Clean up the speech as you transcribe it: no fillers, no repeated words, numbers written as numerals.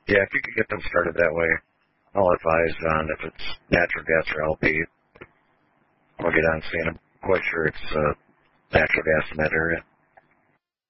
Yeah, if you could get them started that way, I'll advise on if it's natural gas or LP. We'll get on seeing. I'm quite sure it's natural gas in that area.